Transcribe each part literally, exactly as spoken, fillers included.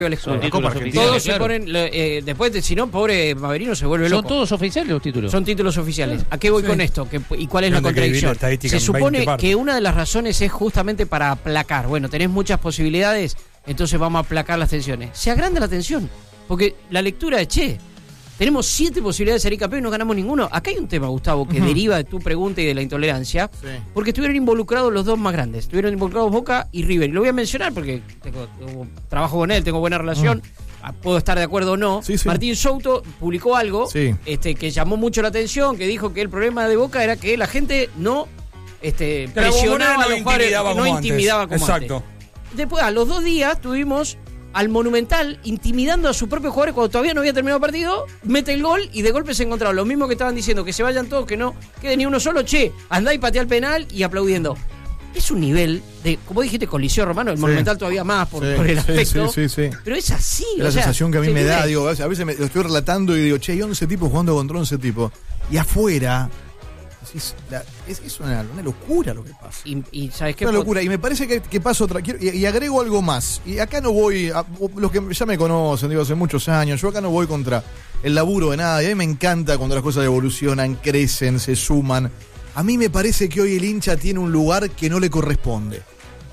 Todos se ponen, eh, después, de, si no, pobre Maverino se vuelve loco. ¿Son todos oficiales los títulos? Son títulos oficiales. ¿A qué voy sí. con esto? ¿Qué, ¿Y cuál es la contradicción? Se supone que una de las razones es justamente para aplacar. Bueno, tenés muchas posibilidades, entonces vamos a aplacar las tensiones. Se agranda la tensión, porque la lectura de che, tenemos siete posibilidades de salir campeón y no ganamos ninguno. Acá hay un tema, Gustavo, que uh-huh. deriva de tu pregunta y de la intolerancia, sí. porque estuvieron involucrados los dos más grandes. Estuvieron involucrados Boca y River. Y lo voy a mencionar porque tengo, tengo, trabajo con él, tengo buena relación. Uh-huh. Puedo estar de acuerdo o no. Sí, sí. Martín Souto publicó algo sí. este, que llamó mucho la atención, que dijo que el problema de Boca era que la gente no este, presionaba no a los jugadores, no intimidaba como Exacto. antes. Después, a los dos días, tuvimos al Monumental intimidando a sus propios jugadores cuando todavía no había terminado el partido, mete el gol y de golpe se encontraron los mismos que estaban diciendo que se vayan todos, que no quede ni uno solo, che, andá y patea el penal y aplaudiendo. Es un nivel de, como dijiste, con Liceo Romano, el sí. Monumental todavía más por, sí, por el aspecto, sí, sí, sí. pero es así. Es la o sea, sensación que a mí me da, digo, a veces me, lo estoy relatando y digo, che, hay once tipos jugando contra once tipos, y afuera es, la, es, es una, una locura lo que pasa. Y, y ¿sabes qué? Una locura. Y me parece que, que pasa otra. Quiero, y, y agrego algo más. Y acá no voy. A, los que ya me conocen, digo, hace muchos años. Yo acá no voy contra el laburo de nada. Y a mí me encanta cuando las cosas evolucionan, crecen, se suman. A mí me parece que hoy el hincha tiene un lugar que no le corresponde.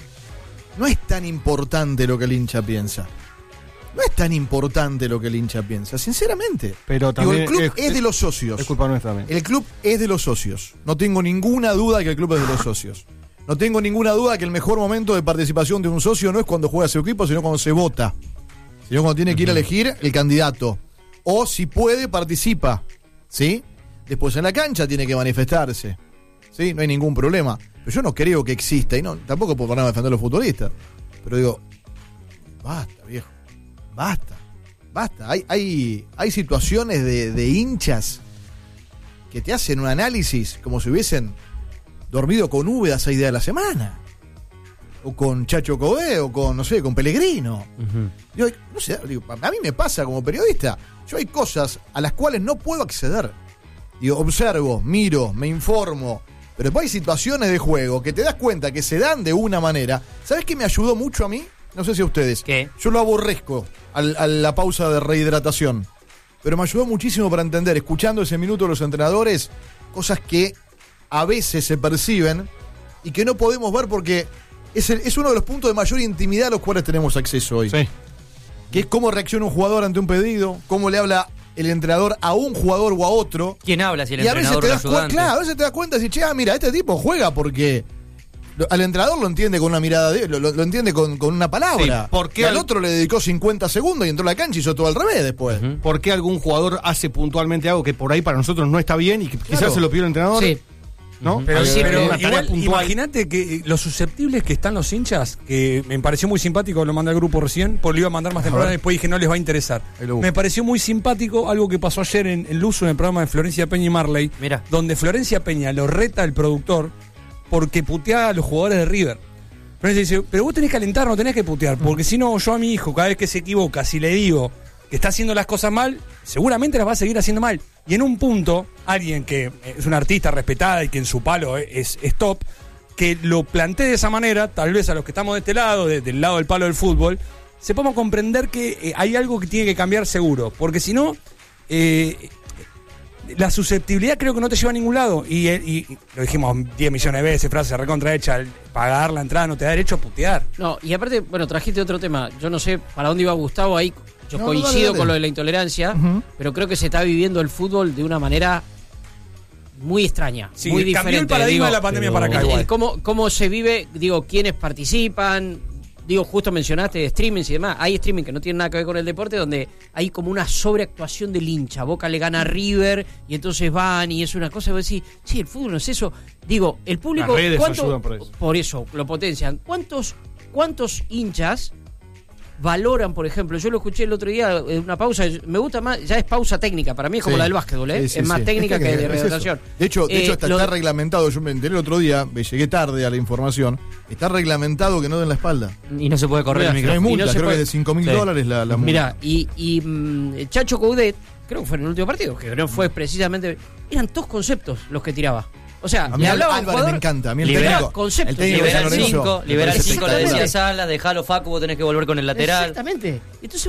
No es tan importante lo que el hincha piensa. No es tan importante lo que el hincha piensa, sinceramente. Pero también Digo, el club es, es de los socios. Es culpa nuestra también. El club es de los socios. No tengo ninguna duda que el club es de los socios. No tengo ninguna duda que el mejor momento de participación de un socio no es cuando juega su equipo, sino cuando se vota. Sino cuando tiene que ir a elegir el candidato. O si puede, participa. ¿Sí? Después en la cancha tiene que manifestarse. ¿Sí? No hay ningún problema. Pero yo no creo que exista, y no, tampoco puedo ponerme a defender a los futbolistas. Pero digo, basta, viejo. Basta, basta. Hay, hay, hay situaciones de, de hinchas que te hacen un análisis como si hubiesen dormido con Úbeda seis días de la semana. O con Chacho Codé, o con, no sé, con Pellegrino. Uh-huh. Digo, no sé, digo, a mí me pasa como periodista. Yo hay cosas a las cuales no puedo acceder. Digo, observo, miro, me informo. Pero después hay situaciones de juego que te das cuenta que se dan de una manera. ¿Sabes qué me ayudó mucho a mí? No sé si a ustedes. ¿Qué? Yo lo aborrezco al, a la pausa de rehidratación. Pero me ayudó muchísimo para entender, escuchando ese minuto de los entrenadores, cosas que a veces se perciben y que no podemos ver porque es, el, es uno de los puntos de mayor intimidad a los cuales tenemos acceso hoy. Sí. Que es cómo reacciona un jugador ante un pedido, cómo le habla el entrenador a un jugador o a otro. ¿Quién habla si el y entrenador a veces te das o el ayudante? Cu- claro, a veces te das cuenta y dices, che, ah, mira, este tipo juega porque... Al entrenador lo entiende con una mirada, de, lo, lo entiende con, con una palabra. Sí, ¿por qué y al al... otro le dedicó cincuenta segundos y entró a la cancha y hizo todo al revés después. Uh-huh. ¿Por qué algún jugador hace puntualmente algo que por ahí para nosotros no está bien y que claro. quizás se lo pidió el entrenador? Sí. ¿No? Pero, sí, pero una igual, imagínate que los susceptibles que están los hinchas, que me pareció muy simpático, lo mandé al grupo recién, porque lo iba a mandar más temprano, después dije no les va a interesar. Me pareció muy simpático algo que pasó ayer en el Luso, en el programa de Florencia Peña y Marley, Mirá. donde Florencia Peña lo reta al productor porque putea a los jugadores de River. Florencia dice, pero vos tenés que alentar, no tenés que putear, porque si no, yo a mi hijo, cada vez que se equivoca, si le digo que está haciendo las cosas mal, seguramente las va a seguir haciendo mal. Y en un punto, alguien que es una artista respetada y que en su palo es, es top, que lo plantee de esa manera, tal vez a los que estamos de este lado, de, del lado del palo del fútbol, sepamos comprender que eh, hay algo que tiene que cambiar seguro. Porque si no, eh, la susceptibilidad creo que no te lleva a ningún lado. Y, y, y lo dijimos diez millones de veces, frase recontra hecha, pagar la entrada no te da derecho a putear. No, y aparte, bueno, trajiste otro tema. Yo no sé para dónde iba Gustavo ahí. Yo no, coincido dale, dale. con lo de la intolerancia, uh-huh. pero creo que se está viviendo el fútbol de una manera muy extraña, sí, muy diferente. Cambió el paradigma digo, de la pandemia pero, para acá. Igual. ¿Cómo, ¿Cómo se vive? Digo, ¿quiénes participan? Digo, justo mencionaste de streamings y demás. Hay streaming que no tienen nada que ver con el deporte, donde hay como una sobreactuación del hincha. Boca le gana a River y entonces van y es una cosa que vos decís, sí, el fútbol no es eso. Digo, el público... Las redes ¿cuánto, ayudan por eso. Por eso, lo potencian. ¿Cuántos, cuántos hinchas valoran, por ejemplo, yo lo escuché el otro día en una pausa, me gusta más, ya es pausa técnica, para mí es como sí, la del básquetbol, ¿eh? Sí, sí, es más sí. técnica es que, que de redactación. De hecho, de eh, hecho está, está reglamentado, yo me enteré el otro día, me llegué tarde a la información, está reglamentado que no den la espalda. Y no se puede correr. Mirá, el micrófono. No hay multa, no creo puede... que es de cinco mil dólares la, la multa. Mirá, y, y um, Chacho Coudet, creo que fue en el último partido, que no fue precisamente, eran dos conceptos los que tiraba. O sea, a mí le hablaba Álvarez jugador, me encanta. A mí el libera, técnico, concepto, el técnico libera de San el Lorenzo cinco, libera el cinco, le decía Exactamente. Sala, dejalo Facu, vos tenés que volver con el lateral. Exactamente. Entonces